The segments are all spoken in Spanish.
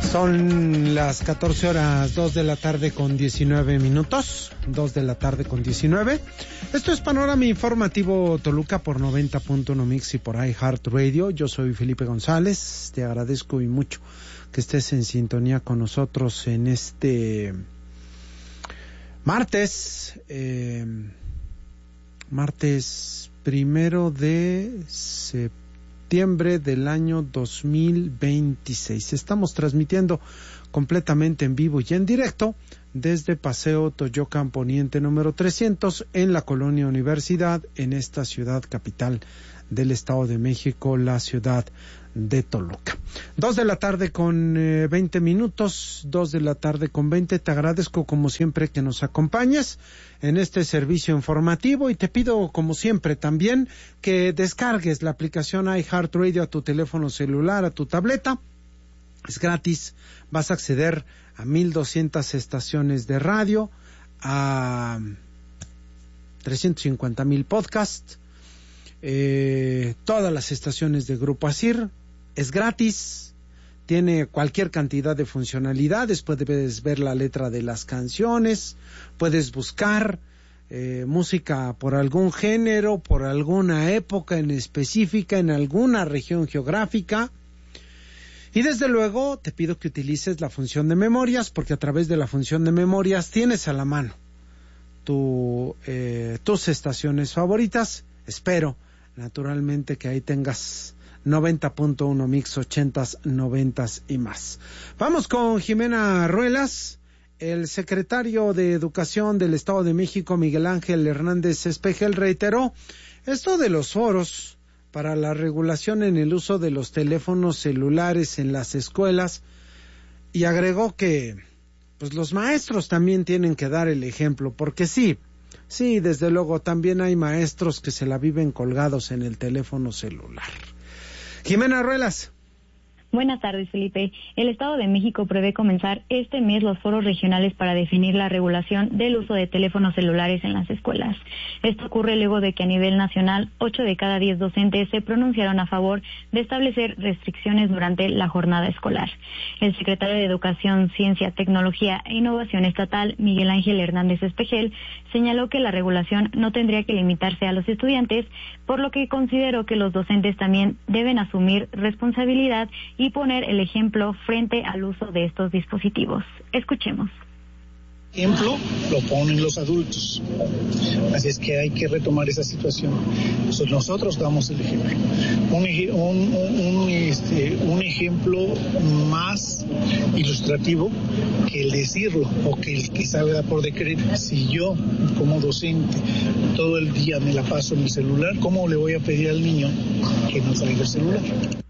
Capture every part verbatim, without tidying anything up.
Son las catorce horas, dos de la tarde con diecinueve minutos, dos de la tarde con diecinueve. Esto es Panorama Informativo Toluca por noventa punto uno Mix y por iHeartRadio. Yo soy Felipe González, te agradezco y mucho que estés en sintonía con nosotros en este martes, eh, martes primero de septiembre. septiembre del año dos mil veintiséis. Estamos transmitiendo completamente en vivo y en directo desde Paseo Toyocan Poniente número trescientos en la Colonia Universidad, en esta ciudad capital del Estado de México, la ciudad de Toluca. Dos de la tarde con eh, veinte minutos, dos de la tarde con veinte. Te agradezco como siempre que nos acompañes en este servicio informativo y te pido como siempre también que descargues la aplicación iHeartRadio a tu teléfono celular, a tu tableta. Es gratis, vas a acceder a mil doscientas estaciones de radio, a trescientos cincuenta mil podcasts, eh, todas las estaciones de Grupo Asir. Es gratis, tiene cualquier cantidad de funcionalidades, puedes ver la letra de las canciones, puedes buscar eh, música por algún género, por alguna época en específica, en alguna región geográfica. Y desde luego te pido que utilices la función de memorias, porque a través de la función de memorias tienes a la mano tu, eh, tus estaciones favoritas. Espero naturalmente que ahí tengas noventa punto uno Mix, ochentas, noventas y más. Vamos con Jimena Ruelas. El secretario de Educación del Estado de México, Miguel Ángel Hernández Espejel, reiteró esto de los foros para la regulación en el uso de los teléfonos celulares en las escuelas y agregó que pues los maestros también tienen que dar el ejemplo, porque sí, sí, desde luego también hay maestros que se la viven colgados en el teléfono celular. Jimena Ruelas. Buenas tardes, Felipe. El Estado de México prevé comenzar este mes los foros regionales para definir la regulación del uso de teléfonos celulares en las escuelas. Esto ocurre luego de que a nivel nacional, ocho de cada diez docentes se pronunciaron a favor de establecer restricciones durante la jornada escolar. El secretario de Educación, Ciencia, Tecnología e Innovación Estatal, Miguel Ángel Hernández Espejel, señaló que la regulación no tendría que limitarse a los estudiantes, por lo que consideró que los docentes también deben asumir responsabilidad y poner el ejemplo frente al uso de estos dispositivos. Escuchemos. Ejemplo lo ponen los adultos, así es que hay que retomar esa situación. Entonces nosotros damos el ejemplo, un, un, un, un, este, un ejemplo más ilustrativo que el decirlo o que el que salga por decreto. Si yo como docente todo el día me la paso en el celular, ¿cómo le voy a pedir al niño que no traiga el celular?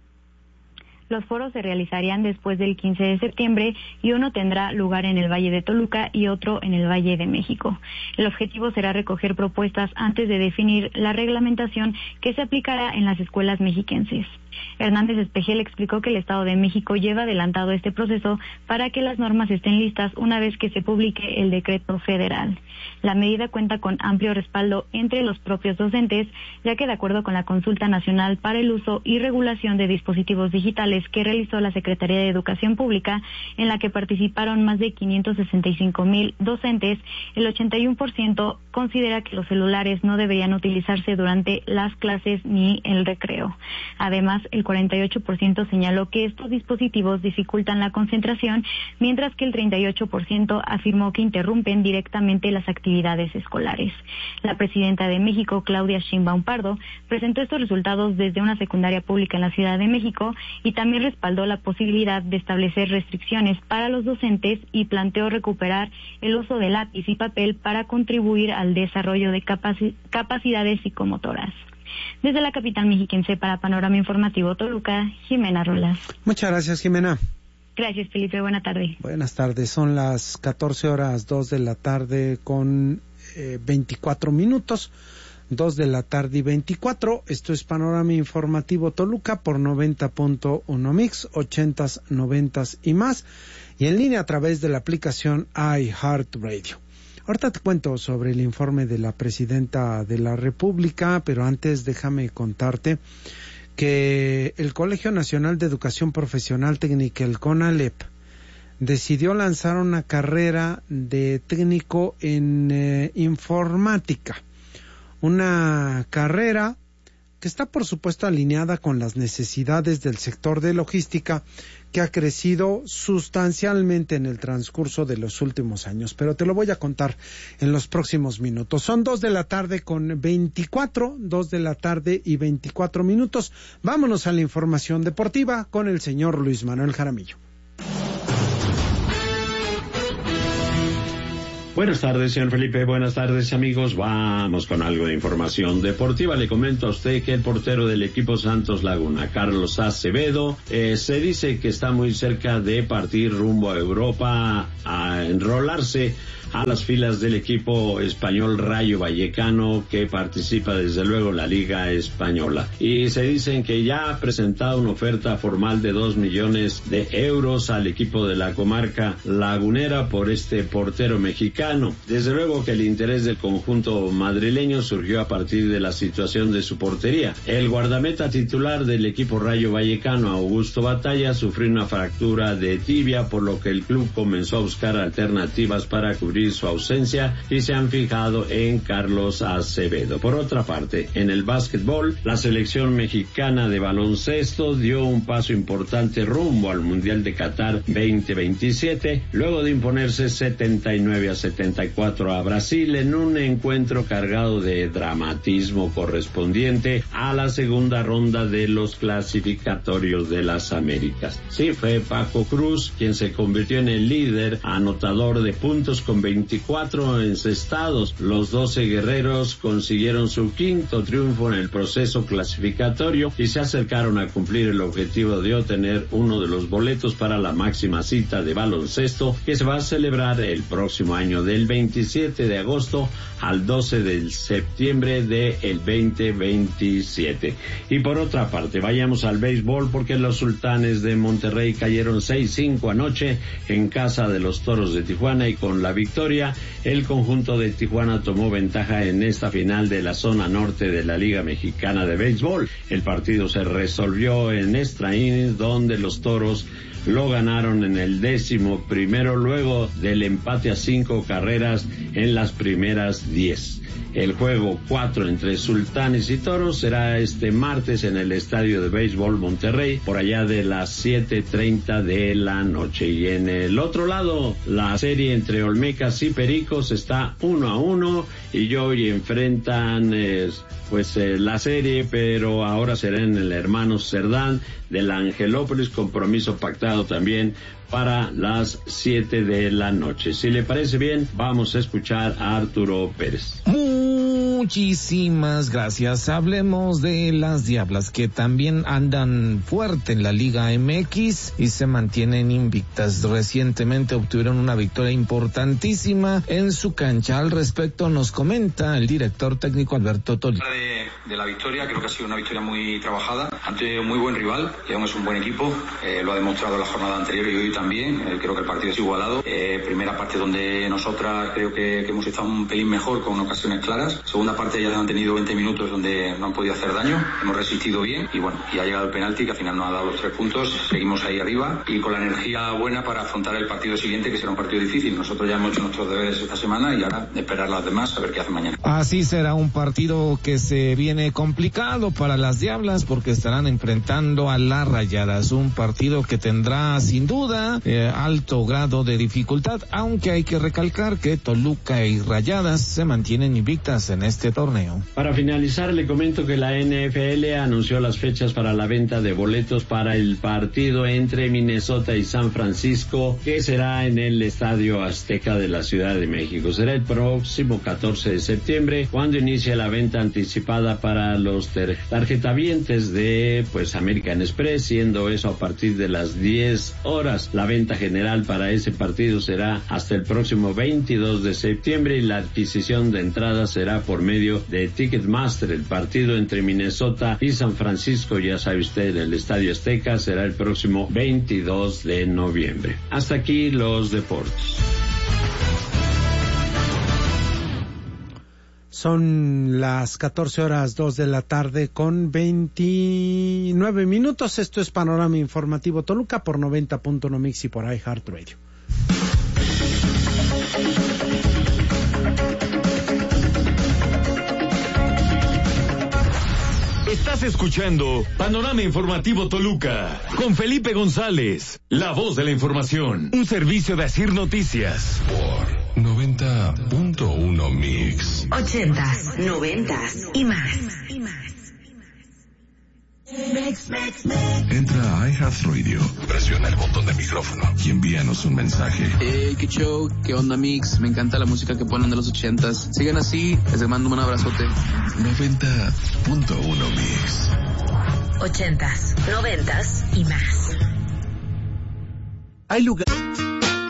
Los foros se realizarían después del quince de septiembre y uno tendrá lugar en el Valle de Toluca y otro en el Valle de México. El objetivo será recoger propuestas antes de definir la reglamentación que se aplicará en las escuelas mexiquenses. Hernández Espejel explicó que el Estado de México lleva adelantado este proceso para que las normas estén listas una vez que se publique el decreto federal. La medida cuenta con amplio respaldo entre los propios docentes, ya que de acuerdo con la Consulta Nacional para el Uso y Regulación de Dispositivos Digitales que realizó la Secretaría de Educación Pública, en la que participaron más de quinientos sesenta y cinco mil docentes, el ochenta y uno por ciento considera que los celulares no deberían utilizarse durante las clases ni el recreo. Además, el cuarenta y ocho por ciento señaló que estos dispositivos dificultan la concentración, mientras que el treinta y ocho por ciento afirmó que interrumpen directamente las actividades escolares. La presidenta de México, Claudia Sheinbaum Pardo, presentó estos resultados desde una secundaria pública en la Ciudad de México y también respaldó la posibilidad de establecer restricciones para los docentes y planteó recuperar el uso de lápiz y papel para contribuir al desarrollo de capaci- capacidades psicomotoras. Desde la capital mexiquense para Panorama Informativo Toluca, Jimena Ruelas. Muchas gracias, Jimena. Gracias, Felipe. Buena tarde. Buenas tardes. Son las catorce horas, dos de la tarde con eh, veinticuatro minutos. dos de la tarde y veinticuatro. Esto es Panorama Informativo Toluca por noventa punto uno Mix, ochentas, noventas y más. Y en línea a través de la aplicación iHeartRadio. Ahorita te cuento sobre el informe de la Presidenta de la República, pero antes déjame contarte que el Colegio Nacional de Educación Profesional Técnica, el CONALEP, decidió lanzar una carrera de técnico en eh, informática. Una carrera que está por supuesto alineada con las necesidades del sector de logística, que ha crecido sustancialmente en el transcurso de los últimos años, pero te lo voy a contar en los próximos minutos. Son dos de la tarde con veinticuatro, dos de la tarde y veinticuatro minutos. Vámonos a la información deportiva con el señor Luis Manuel Jaramillo. Buenas tardes, señor Felipe. Buenas tardes, amigos. Vamos con algo de información deportiva. Le comento a usted que el portero del equipo Santos Laguna, Carlos Acevedo, eh, se dice que está muy cerca de partir rumbo a Europa a enrolarse a las filas del equipo español Rayo Vallecano, que participa desde luego en la Liga Española. Y se dicen que ya ha presentado una oferta formal de dos millones de euros al equipo de la comarca lagunera por este portero mexicano. Desde luego que el interés del conjunto madrileño surgió a partir de la situación de su portería. El guardameta titular del equipo Rayo Vallecano, Augusto Batalla, sufrió una fractura de tibia, por lo que el club comenzó a buscar alternativas para cubrir su ausencia y se han fijado en Carlos Acevedo. Por otra parte, en el básquetbol, la selección mexicana de baloncesto dio un paso importante rumbo al Mundial de Qatar veinte veintisiete, luego de imponerse setenta y nueve a setenta y cuatro a Brasil en un encuentro cargado de dramatismo correspondiente a la segunda ronda de los clasificatorios de las Américas. Sí, fue Paco Cruz quien se convirtió en el líder anotador de puntos con veinticuatro encestados. Los doce guerreros consiguieron su quinto triunfo en el proceso clasificatorio y se acercaron a cumplir el objetivo de obtener uno de los boletos para la máxima cita de baloncesto, que se va a celebrar el próximo año, del veintisiete de agosto al doce de septiembre del veinte veintisiete. Y por otra parte, vayamos al béisbol, porque los Sultanes de Monterrey cayeron seis cinco anoche en casa de los Toros de Tijuana, y con la victoria el conjunto de Tijuana tomó ventaja en esta final de la zona norte de la Liga Mexicana de Béisbol. El partido se resolvió en extra innings, donde los Toros lo ganaron en el décimo primero, luego del empate a cinco carreras en las primeras diez. El juego cuatro entre Sultanes y Toros será este martes en el Estadio de Béisbol Monterrey, por allá de las siete treinta de la noche. Y en el otro lado, la serie entre Olmecas y Pericos está uno a uno, y hoy enfrentan eh, pues eh, la serie, pero ahora será en el Hermanos Cerdán de la Angelópolis, compromiso pactado también para las siete de la noche. Si le parece bien, vamos a escuchar a Arturo Pérez. Muchísimas gracias. Hablemos de las Diablas, que también andan fuerte en la Liga M X y se mantienen invictas. Recientemente obtuvieron una victoria importantísima en su cancha. Al respecto nos comenta el director técnico Alberto Tolí. De, de la victoria, creo que ha sido una victoria muy trabajada ante un muy buen rival. León es un buen equipo, eh, lo ha demostrado la jornada anterior y hoy también. Eh, creo que el partido es igualado. Eh, primera parte donde nosotras creo que, que hemos estado un pelín mejor, con ocasiones claras. Segunda parte ya han tenido veinte minutos donde no han podido hacer daño. Hemos resistido bien y bueno, y ha llegado el penalti, que al final nos ha dado los tres puntos. Seguimos ahí arriba y con la energía buena para afrontar el partido siguiente, que será un partido difícil. Nosotros ya hemos hecho nuestros deberes esta semana y ahora esperar las demás a ver qué hacen mañana. Así será un partido que se viene complicado para las Diablas, porque estarán enfrentando a las Rayadas. Un partido que tendrá sin duda eh, alto grado de dificultad, aunque hay que recalcar que Toluca y Rayadas se mantienen invictas en este torneo. Para finalizar, le comento que la N F L anunció las fechas para la venta de boletos para el partido entre Minnesota y San Francisco, que será en el Estadio Azteca de la Ciudad de México. Será el próximo catorce de septiembre, cuando inicia la venta anticipada para los tarjetavientes de pues American Express, siendo eso a partir de las diez horas. La venta general para ese partido será hasta el próximo veintidós de septiembre y la adquisición de entradas será por medio de Ticketmaster. El partido entre Minnesota y San Francisco, ya sabe usted, en el Estadio Azteca, será el próximo veintidós de noviembre. Hasta aquí los deportes. Son las catorce horas dos de la tarde con veintinueve minutos. Esto es Panorama Informativo Toluca por noventa punto uno Mix y por iHeartRadio. Estás escuchando Panorama Informativo Toluca con Felipe González, la voz de la información, un servicio de Asir Noticias. Por noventa punto uno Mix. Ochentas, noventas y más. Entra a iHeartRadio, presiona el botón de micrófono y envíanos un mensaje. Hey, qué show, qué onda Mix, me encanta la música que ponen de los ochentas. Sigan así, les mando un abrazote. noventa punto uno Mix. Ochentas, noventas y más. Hay lugar